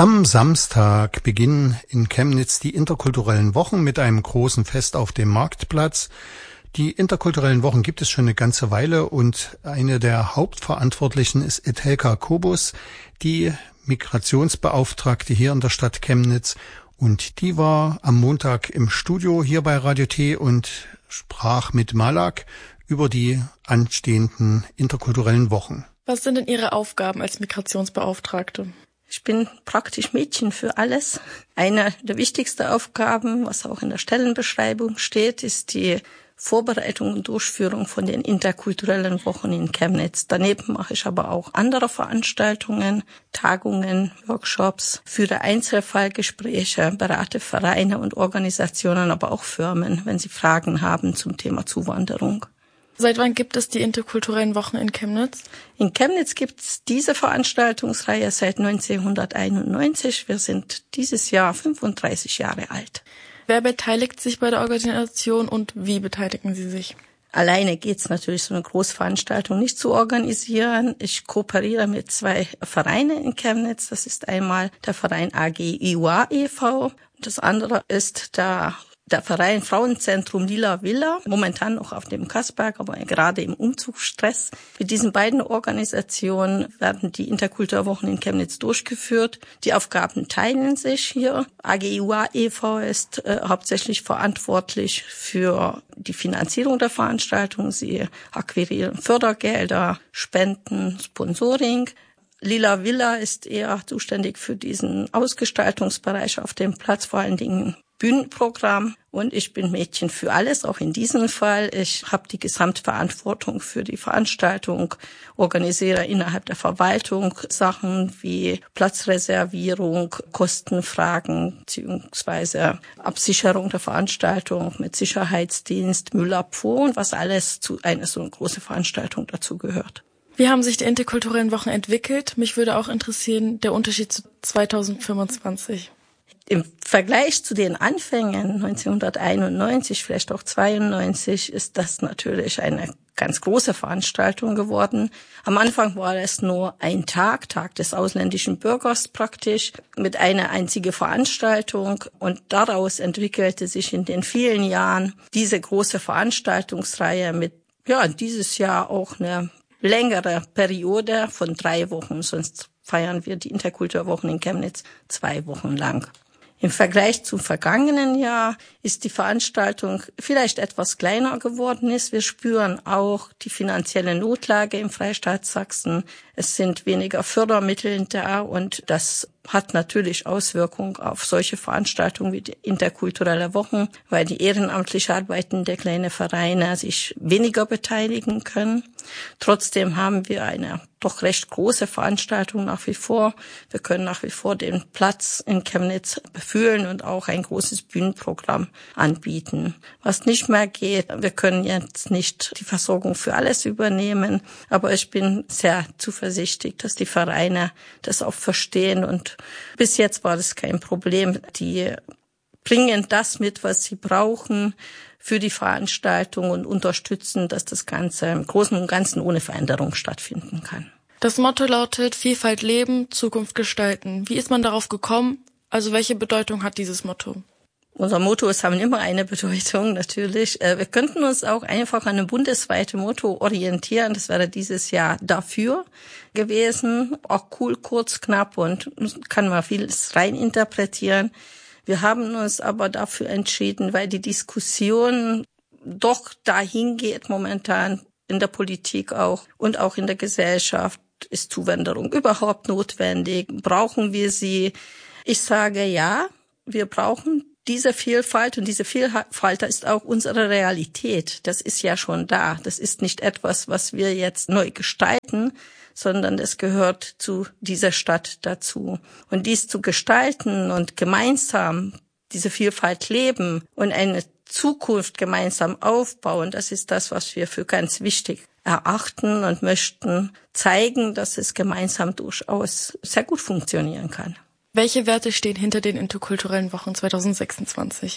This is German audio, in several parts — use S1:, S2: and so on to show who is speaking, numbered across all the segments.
S1: Am Samstag beginnen in Chemnitz die interkulturellen Wochen mit einem großen Fest auf dem Marktplatz. Die interkulturellen Wochen gibt es schon eine ganze Weile und eine der Hauptverantwortlichen ist Etelka Kobus, die Migrationsbeauftragte hier in der Stadt Chemnitz. Und die war am Montag im Studio hier bei Radio T und sprach mit Malak über die anstehenden interkulturellen Wochen.
S2: Was sind denn Ihre Aufgaben als Migrationsbeauftragte?
S3: Ich bin praktisch Mädchen für alles. Eine der wichtigsten Aufgaben, was auch in der Stellenbeschreibung steht, ist die Vorbereitung und Durchführung von den interkulturellen Wochen in Chemnitz. Daneben mache ich aber auch andere Veranstaltungen, Tagungen, Workshops, führe Einzelfallgespräche, berate Vereine und Organisationen, aber auch Firmen, wenn sie Fragen haben zum Thema Zuwanderung.
S2: Seit wann gibt es die interkulturellen Wochen in Chemnitz?
S3: In Chemnitz gibt es diese Veranstaltungsreihe seit 1991. Wir sind dieses Jahr 35 Jahre alt.
S2: Wer beteiligt sich bei der Organisation und wie beteiligen Sie sich?
S3: Alleine geht's natürlich, so eine Großveranstaltung nicht zu organisieren. Ich kooperiere mit 2 Vereinen in Chemnitz. Das ist einmal der Verein AG-IUA e.V. Das andere ist der Verein Frauenzentrum Lila Villa, momentan noch auf dem Kassberg, aber gerade im Umzugsstress. Mit diesen beiden Organisationen werden die Interkulturwochen in Chemnitz durchgeführt. Die Aufgaben teilen sich hier. AG-IUA e.V. ist hauptsächlich verantwortlich für die Finanzierung der Veranstaltung. Sie akquirieren Fördergelder, Spenden, Sponsoring. Lila Villa ist eher zuständig für diesen Ausgestaltungsbereich auf dem Platz, vor allen Dingen Bühnenprogramm. Und ich bin Mädchen für alles, auch in diesem Fall. Ich habe die Gesamtverantwortung für die Veranstaltung, organisiere innerhalb der Verwaltung Sachen wie Platzreservierung, Kostenfragen bzw. Absicherung der Veranstaltung mit Sicherheitsdienst, Müllabfuhr und was alles zu einer so großen Veranstaltung dazu gehört.
S2: Wie haben sich die interkulturellen Wochen entwickelt? Mich würde auch interessieren, der Unterschied zu 2025.
S3: Im Vergleich zu den Anfängen 1991, vielleicht auch 92, ist das natürlich eine ganz große Veranstaltung geworden. Am Anfang war es nur ein Tag des ausländischen Bürgers praktisch, mit einer einzigen Veranstaltung. Und daraus entwickelte sich in den vielen Jahren diese große Veranstaltungsreihe mit, dieses Jahr auch eine längere Periode von 3 Wochen. Sonst feiern wir die Interkulturwochen in Chemnitz 2 Wochen lang. Im Vergleich zum vergangenen Jahr ist die Veranstaltung vielleicht etwas kleiner geworden. Wir spüren auch die finanzielle Notlage im Freistaat Sachsen. Es sind weniger Fördermittel da und das hat natürlich Auswirkungen auf solche Veranstaltungen wie die interkulturelle Wochen, weil die ehrenamtlich arbeitenden kleinen Vereine sich weniger beteiligen können. Trotzdem haben wir eine doch recht große Veranstaltung nach wie vor. Wir können nach wie vor den Platz in Chemnitz befüllen und auch ein großes Bühnenprogramm anbieten. Was nicht mehr geht, wir können jetzt nicht die Versorgung für alles übernehmen, aber ich bin sehr zuversichtlich, dass die Vereine das auch verstehen und bis jetzt war das kein Problem. Die bringen das mit, was sie brauchen für die Veranstaltung und unterstützen, dass das Ganze im Großen und Ganzen ohne Veränderung stattfinden kann.
S2: Das Motto lautet Vielfalt leben, Zukunft gestalten. Wie ist man darauf gekommen? Also welche Bedeutung hat dieses Motto?
S3: Unser Mottos haben immer eine Bedeutung, natürlich. Wir könnten uns auch einfach an einem bundesweiten Motto orientieren. Das wäre dieses Jahr dafür gewesen. Auch cool, kurz, knapp und kann man vieles reininterpretieren. Wir haben uns aber dafür entschieden, weil die Diskussion doch dahin geht momentan in der Politik auch und auch in der Gesellschaft. Ist Zuwanderung überhaupt notwendig? Brauchen wir sie? Ich sage ja, wir brauchen diese Vielfalt und diese Vielfalt ist auch unsere Realität. Das ist ja schon da. Das ist nicht etwas, was wir jetzt neu gestalten, sondern das gehört zu dieser Stadt dazu. Und dies zu gestalten und gemeinsam diese Vielfalt leben und eine Zukunft gemeinsam aufbauen, das ist das, was wir für ganz wichtig erachten und möchten zeigen, dass es gemeinsam durchaus sehr gut funktionieren kann.
S2: Welche Werte stehen hinter den interkulturellen Wochen 2026?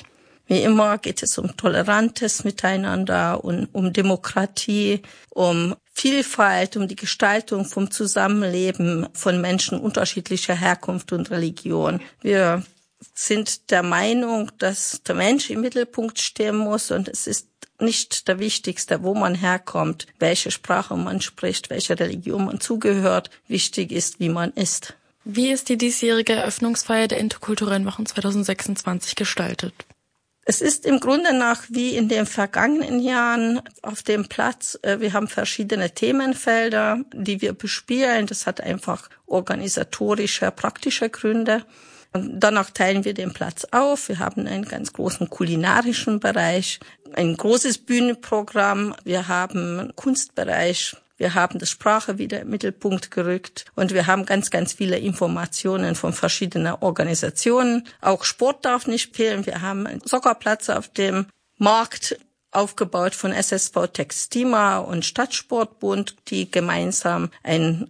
S3: Wie immer geht es um tolerantes Miteinander und um Demokratie, um Vielfalt, um die Gestaltung vom Zusammenleben von Menschen unterschiedlicher Herkunft und Religion. Wir sind der Meinung, dass der Mensch im Mittelpunkt stehen muss und es ist nicht der Wichtigste, wo man herkommt, welche Sprache man spricht, welcher Religion man zugehört. Wichtig ist, wie man ist.
S2: Wie ist die diesjährige Eröffnungsfeier der Interkulturellen Wochen 2026 gestaltet?
S3: Es ist im Grunde nach wie in den vergangenen Jahren auf dem Platz. Wir haben verschiedene Themenfelder, die wir bespielen. Das hat einfach organisatorische, praktische Gründe. Und danach teilen wir den Platz auf. Wir haben einen ganz großen kulinarischen Bereich, ein großes Bühnenprogramm. Wir haben einen Kunstbereich. Wir haben die Sprache wieder im Mittelpunkt gerückt und wir haben ganz, ganz viele Informationen von verschiedenen Organisationen. Auch Sport darf nicht fehlen. Wir haben einen Soccerplatz auf dem Markt aufgebaut von SSV Textima und Stadtsportbund, die gemeinsam ein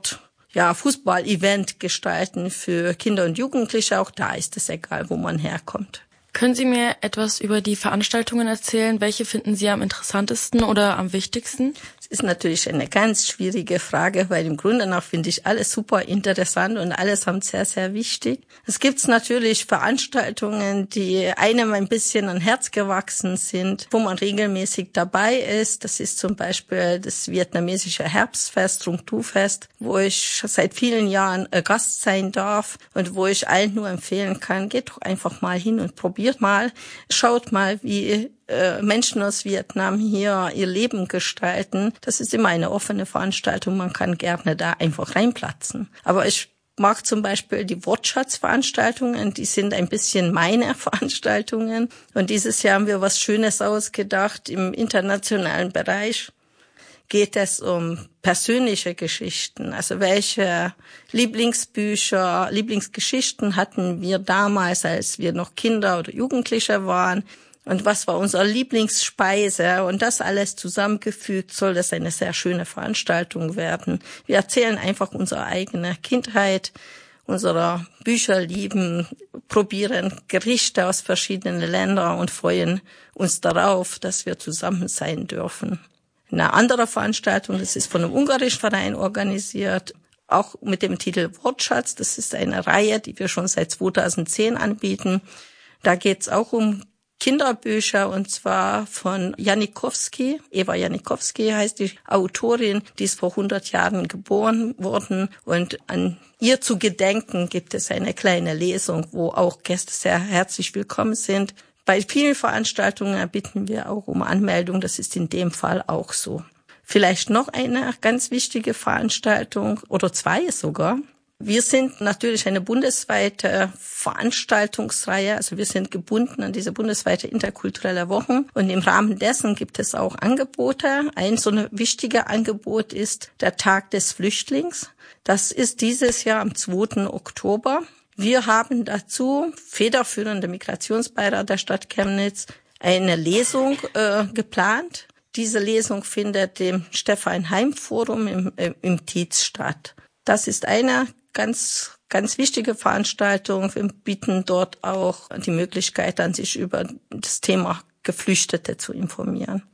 S3: Fußball-Event gestalten für Kinder und Jugendliche. Auch da ist es egal, wo man herkommt.
S2: Können Sie mir etwas über die Veranstaltungen erzählen? Welche finden Sie am interessantesten oder am wichtigsten?
S3: Es ist natürlich eine ganz schwierige Frage, weil im Grunde nach finde ich alles super interessant und allesamt sehr, sehr wichtig. Es gibt natürlich Veranstaltungen, die einem ein bisschen an Herz gewachsen sind, wo man regelmäßig dabei ist. Das ist zum Beispiel das vietnamesische Herbstfest, Rung Tu Fest, wo ich seit vielen Jahren Gast sein darf und wo ich allen nur empfehlen kann, geht doch einfach mal hin und probiert mal, schaut mal, wie Menschen aus Vietnam hier ihr Leben gestalten. Das ist immer eine offene Veranstaltung, man kann gerne da einfach reinplatzen. Aber ich mag zum Beispiel die Wortschatzveranstaltungen, die sind ein bisschen meine Veranstaltungen. Und dieses Jahr haben wir was Schönes ausgedacht. Im internationalen Bereich geht es um persönliche Geschichten. Also welche Lieblingsbücher, Lieblingsgeschichten hatten wir damals, als wir noch Kinder oder Jugendliche waren? Und was war unsere Lieblingsspeise? Und das alles zusammengefügt soll das eine sehr schöne Veranstaltung werden. Wir erzählen einfach unsere eigene Kindheit, unsere Bücher lieben, probieren Gerichte aus verschiedenen Ländern und freuen uns darauf, dass wir zusammen sein dürfen. Eine andere Veranstaltung, das ist von einem ungarischen Verein organisiert, auch mit dem Titel Wortschatz. Das ist eine Reihe, die wir schon seit 2010 anbieten. Da geht's auch um Kinderbücher und zwar von Janikowski. Eva Janikowski heißt die Autorin, die ist vor 100 Jahren geboren worden und an ihr zu gedenken gibt es eine kleine Lesung, wo auch Gäste sehr herzlich willkommen sind. Bei vielen Veranstaltungen bitten wir auch um Anmeldung, das ist in dem Fall auch so. Vielleicht noch eine ganz wichtige Veranstaltung oder zwei sogar. Wir sind natürlich eine bundesweite Veranstaltungsreihe, also wir sind gebunden an diese bundesweite interkulturelle Wochen und im Rahmen dessen gibt es auch Angebote. Ein so ein wichtiges Angebot ist der Tag des Flüchtlings. Das ist dieses Jahr am 2. Oktober. Wir haben dazu, federführender Migrationsbeirat der Stadt Chemnitz, eine Lesung geplant. Diese Lesung findet im Stephan-Heim-Forum im Tietz statt. Das ist eine ganz, ganz wichtige Veranstaltung. Wir bieten dort auch die Möglichkeit an, sich über das Thema Geflüchtete zu informieren.